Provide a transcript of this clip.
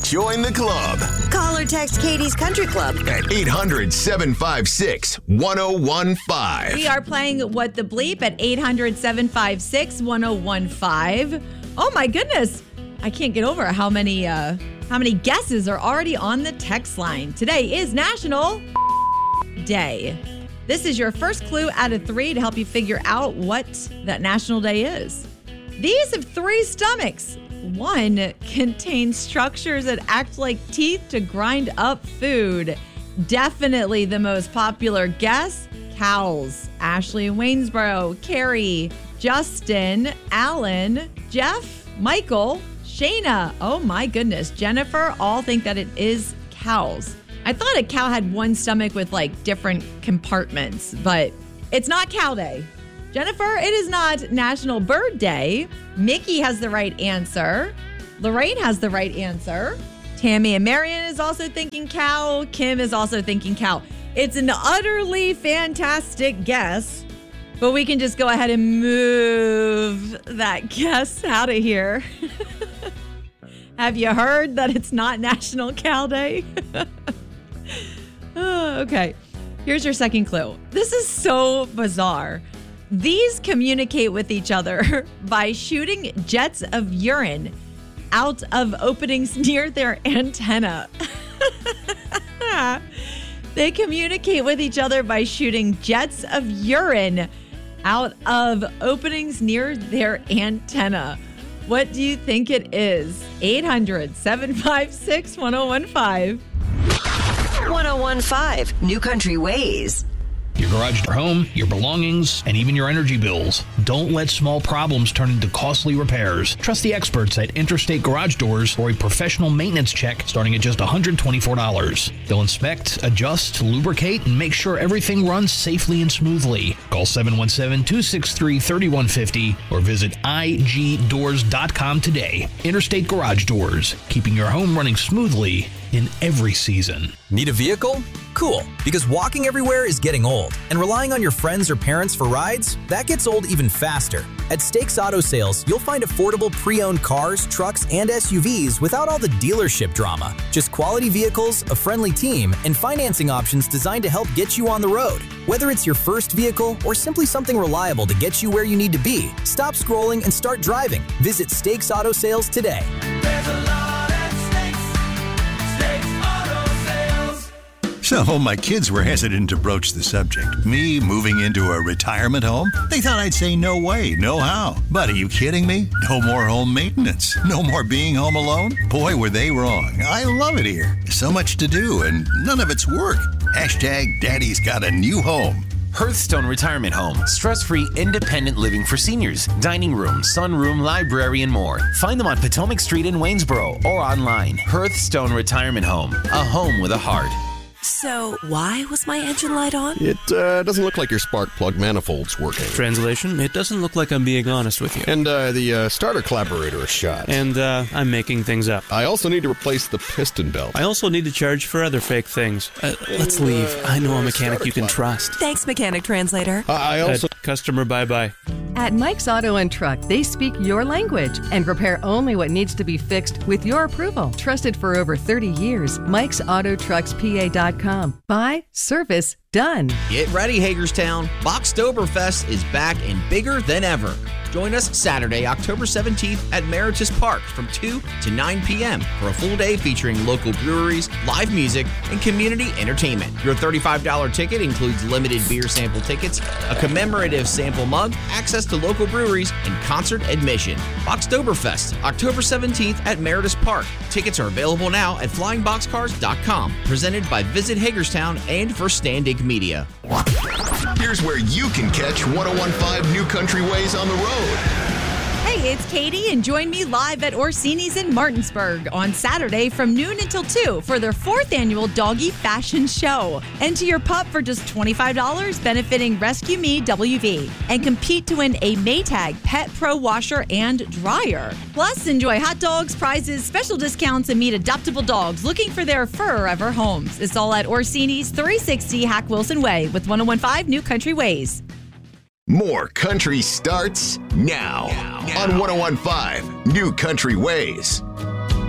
Join the club. Call or text Katie's Country Club At 800-756-1015. We are playing What the Bleep at 800-756-1015. Oh my goodness. I can't get over how many guesses are already on the text line. Today is National Day. This is your first clue out of 3 to help you figure out what that National Day is. These have 3 stomachs. One contains structures that act like teeth to grind up food. Definitely the most popular guess, cows. Ashley in Waynesboro, Carrie, Justin, Alan, Jeff, Michael, Shayna. Oh my goodness. Jennifer all think that it is cows. I thought a cow had one stomach with like different compartments, but it's not Cow Day. Jennifer, it is not National Bird Day. Mickey has the right answer. Lorraine has the right answer. Tammy and Marion is also thinking cow. Kim is also thinking cow. It's an utterly fantastic guess, but we can just go ahead and move that guess out of here. Have you heard that it's not National Cow Day? Okay, here's your second clue. This is so bizarre. These communicate with each other by shooting jets of urine out of openings near their antenna. They communicate with each other by shooting jets of urine out of openings near their antenna. What do you think it is? 800-756-1015. 1015 New Country Ways. Your garage, your home, your belongings, and even your energy bills. Don't let small problems turn into costly repairs. Trust the experts at Interstate Garage Doors for a professional maintenance check starting at just $124. They'll inspect, adjust, lubricate, and make sure everything runs safely and smoothly. Call 717-263-3150 or visit igdoors.com today. Interstate Garage Doors, keeping your home running smoothly in every season. Need a vehicle? Cool, because walking everywhere is getting old, and relying on your friends or parents for rides, that gets old even faster. At Stakes Auto Sales, you'll find affordable pre-owned cars, trucks, and SUVs without all the dealership drama. Just quality vehicles, a friendly team, and financing options designed to help get you on the road. Whether it's your first vehicle or simply something reliable to get you where you need to be, stop scrolling and start driving. Visit Stakes Auto Sales today. There's a lot at Stakes Auto Sales. So my kids were hesitant to broach the subject. Me moving into a retirement home? They thought I'd say no way, no how. But are you kidding me? No more home maintenance. No more being home alone? Boy, were they wrong. I love it here. So much to do and none of it's work. Hashtag Daddy's got a new home. Hearthstone Retirement Home. Stress-free, independent living for seniors. Dining room, sunroom, library, and more. Find them on Potomac Street in Waynesboro or online. Hearthstone Retirement Home. A home with a heart. So, why was my engine light on? It doesn't look like your spark plug manifold's working. Translation, it doesn't look like I'm being honest with you. And the starter collaborator is shot. And I'm making things up. I also need to replace the piston belt. I also need to charge for other fake things. Let's leave. I know a mechanic you can trust. Thanks, Mechanic Translator. I also... Customer bye-bye. At Mike's Auto and Truck, they speak your language and repair only what needs to be fixed with your approval. Trusted for over 30 years, Mike'sAutoTrucksPA.com. Buy, service, done. Get ready, Hagerstown. Boxtoberfest is back and bigger than ever. Join us Saturday, October 17th at Meritus Park from 2 to 9 p.m. for a full day featuring local breweries, live music, and community entertainment. Your $35 ticket includes limited beer sample tickets, a commemorative sample mug, access to local breweries, and concert admission. Boxtoberfest, October 17th at Meritus Park. Tickets are available now at flyingboxcars.com. Presented by Visit Hagerstown and First Standig Media. Here's where you can catch 1015 New Country Ways on the road. Hey, it's Katie, and join me live at Orsini's in Martinsburg on Saturday from noon until 2 for their 4th annual Doggy Fashion Show. Enter your pup for just $25, benefiting Rescue Me WV, and compete to win a Maytag Pet Pro Washer and Dryer. Plus, enjoy hot dogs, prizes, special discounts, and meet adoptable dogs looking for their forever homes. It's all at Orsini's 360 Hack Wilson Way with 1015 New Country Ways. More country starts now on 1015 New Country Ways.